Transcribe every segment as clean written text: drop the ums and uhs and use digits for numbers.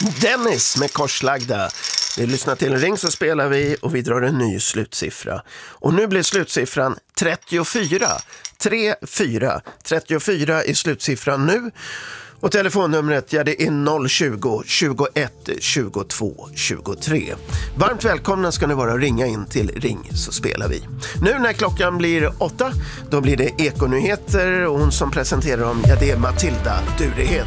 Dennis med Korslagda. Vi lyssnar till Ring så spelar vi och vi drar en ny slutsiffra. Och nu blir slutsiffran 34. 34. 34 är slutsiffran nu. Och telefonnumret, ja, det är 020 21 22 23. Varmt välkomna ska ni vara att ringa in till Ring så spelar vi. Nu när klockan blir 8, då blir det Ekonyheter och hon som presenterar dem, ja, det är Matilda Durehed.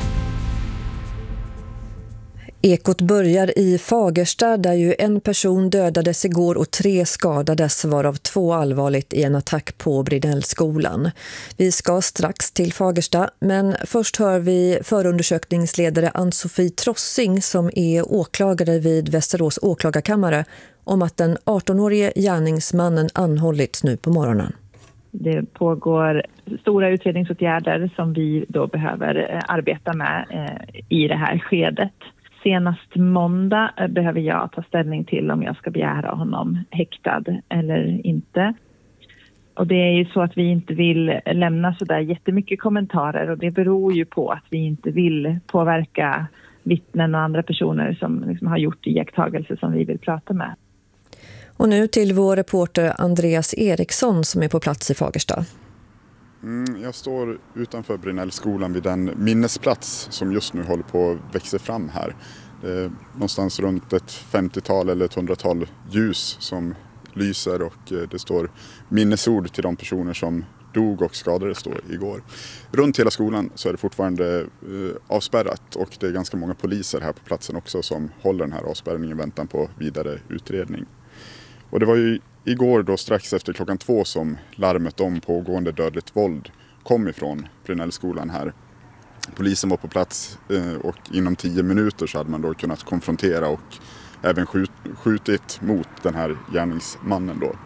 Ekot börjar i Fagersta där ju en person dödades igår och 3 skadades, varav 2 allvarligt i en attack på Brinellskolan. Vi ska strax till Fagersta, men först hör vi förundersökningsledare Ann-Sofie Trossing som är åklagare vid Västerås åklagarkammare om att den 18-årige gärningsmannen anhållits nu på morgonen. Det pågår stora utredningsåtgärder som vi då behöver arbeta med i det här skedet. Senast måndag behöver jag ta ställning till om jag ska begära honom häktad eller inte. Och det är ju så att vi inte vill lämna så där jättemycket kommentarer, och det beror ju på att vi inte vill påverka vittnen och andra personer som liksom har gjort iakttagelser som vi vill prata med. Och nu till vår reporter Andreas Eriksson som är på plats i Fagersta. Jag står utanför Brinellskolan vid den minnesplats som just nu håller på att växa fram här. Det är någonstans runt ett 50-tal eller ett 100-tal ljus som lyser, och det står minnesord till de personer som dog och skadades då igår. Runt hela skolan så är det fortfarande avspärrat, och det är ganska många poliser här på platsen också som håller den här avspärrningen i väntan på vidare utredning. Och det var ju igår då strax efter klockan 2 som larmet om pågående dödligt våld kom ifrån Brinellskolan här. Polisen var på plats och inom 10 minuter så hade man då kunnat konfrontera och även skjutit mot den här gärningsmannen då.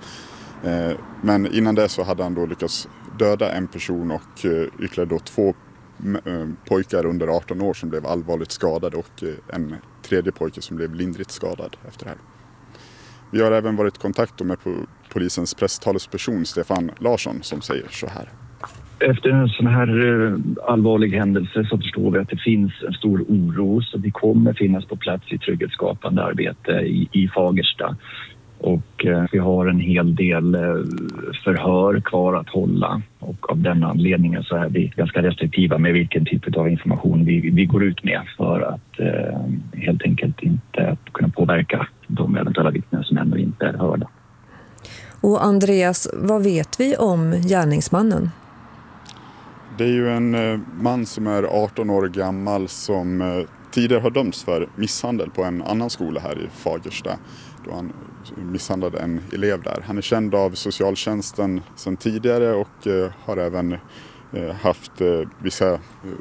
Men innan det så hade han då lyckats döda en person och ytterligare då 2 pojkar under 18 år som blev allvarligt skadade, och en tredje pojke som blev lindrigt skadad efter det här. Vi har även varit i kontakt med polisens presstalesperson Stefan Larsson som säger så här. Efter en sån här allvarlig händelse så förstår vi att det finns en stor oro, så vi kommer finnas på plats i trygghetsskapande arbete i Fagersta. Och vi har en hel del förhör kvar att hålla, och av den anledningen så är vi ganska restriktiva med vilken typ av information vi går ut med för att helt enkelt inte kunna påverka de eventuella vittnen som ännu inte är hörda. Och Andreas, vad vet vi om gärningsmannen? Det är ju en man som är 18 år gammal som tidigare har dömts för misshandel på en annan skola här i Fagersta, då han misshandlade en elev där. Han är känd av socialtjänsten sedan tidigare och har även haft vissa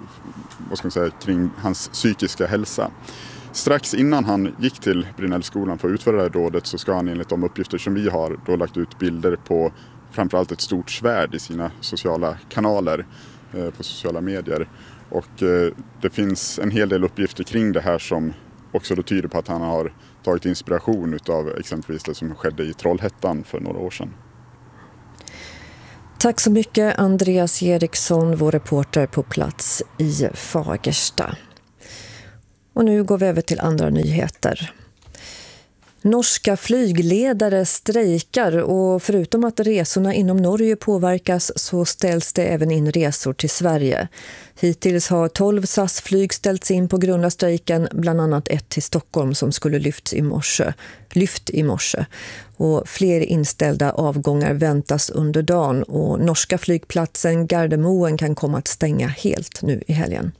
kring hans psykiska hälsa. Strax innan han gick till Brinellskolan för att utföra det här dådet så ska han enligt de uppgifter som vi har då lagt ut bilder på framförallt ett stort svärd i sina sociala kanaler på sociala medier. Och det finns en hel del uppgifter kring det här som också då tyder på att han har tagit inspiration av exempelvis det som skedde i Trollhättan för några år sedan. Tack så mycket Andreas Eriksson, vår reporter på plats i Fagersta. Och nu går vi över till andra nyheter. Norska flygledare strejkar, och förutom att resorna inom Norge påverkas så ställs det även in resor till Sverige. Hittills har 12 SAS-flyg ställts in på grund av strejken, bland annat ett till Stockholm som skulle lyft i morse. Och fler inställda avgångar väntas under dagen, och norska flygplatsen Gardermoen kan komma att stänga helt nu i helgen.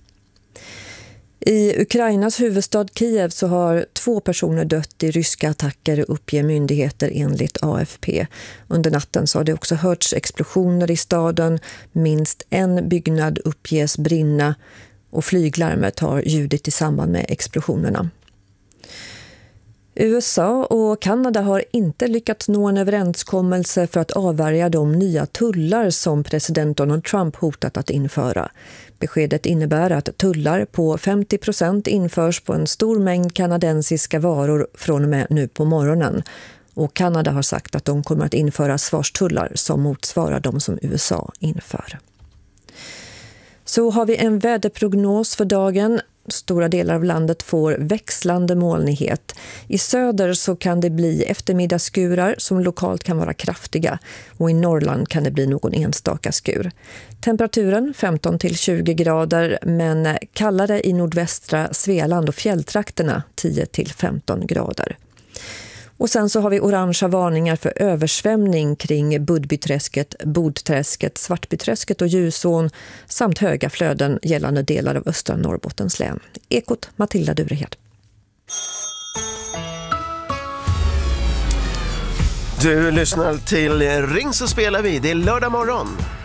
I Ukrainas huvudstad Kiev så har 2 personer dött i ryska attacker, uppger myndigheter enligt AFP. Under natten så har det också hörts explosioner i staden. Minst en byggnad uppges brinna, och flyglarmet har ljudit i samband med explosionerna. USA och Kanada har inte lyckats nå en överenskommelse för att avvärja de nya tullar som president Donald Trump hotat att införa. Beskedet innebär att tullar på 50% införs på en stor mängd kanadensiska varor från och med nu på morgonen. Och Kanada har sagt att de kommer att införa svarstullar som motsvarar de som USA inför. Så har vi en väderprognos för dagen. Stora delar av landet får växlande molnighet. I söder så kan det bli eftermiddagsskurar som lokalt kan vara kraftiga och i Norrland kan det bli någon enstaka skur. Temperaturen 15-20 grader men kallare i nordvästra Svealand och fjälltrakterna 10-15 grader. Och sen så har vi orangea varningar för översvämning kring Budbyträsket, Bodträsket, Svartbyträsket och Ljusån samt höga flöden gällande delar av östra Norrbottens län. Ekot Matilda Durehed. Du lyssnar till Ring så spelar vi. Det är lördag morgon.